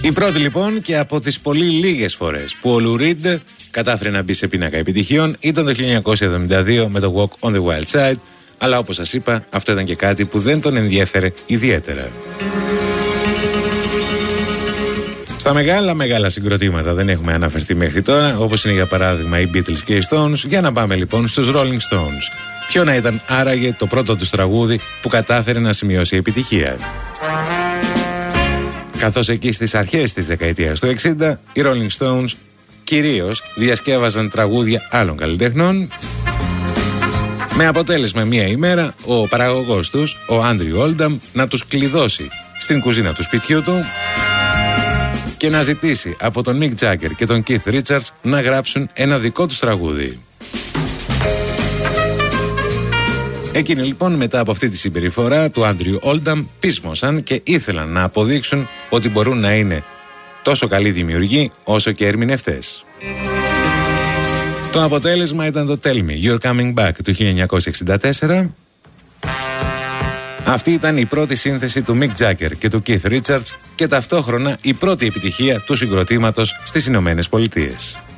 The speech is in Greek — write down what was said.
Η πρώτη λοιπόν και από τις πολύ λίγες φορές που ο Lou Reed κατάφερε να μπει σε πίνακα επιτυχιών ήταν το 1972 με το Walk on the Wild Side, αλλά όπως σας είπα αυτό ήταν και κάτι που δεν τον ενδιέφερε ιδιαίτερα. Στα μεγάλα συγκροτήματα δεν έχουμε αναφερθεί μέχρι τώρα, όπως είναι για παράδειγμα οι Beatles και οι Stones. Για να πάμε λοιπόν στους Rolling Stones. Ποιο να ήταν άραγε το πρώτο τους τραγούδι που κατάφερε να σημειώσει επιτυχία? Καθώς εκεί στις αρχές της δεκαετίας του 60 οι Rolling Stones κυρίως διασκεύαζαν τραγούδια άλλων καλλιτεχνών, με αποτέλεσμα μία ημέρα ο παραγωγός τους, ο Andrew Oldham, να τους κλειδώσει στην κουζίνα του σπιτιού του και να ζητήσει από τον Mick Jagger και τον Keith Richards να γράψουν ένα δικό τους τραγούδι. Εκείνοι λοιπόν μετά από αυτή τη συμπεριφορά του Andrew Oldham πείσμωσαν και ήθελαν να αποδείξουν ότι μπορούν να είναι τόσο καλοί δημιουργοί όσο και ερμηνευτές. Το αποτέλεσμα ήταν το Tell Me You're Coming Back του 1964. Αυτή ήταν η πρώτη σύνθεση του Mick Jagger και του Keith Richards και ταυτόχρονα η πρώτη επιτυχία του συγκροτήματος στις Ηνωμένες Πολιτείες.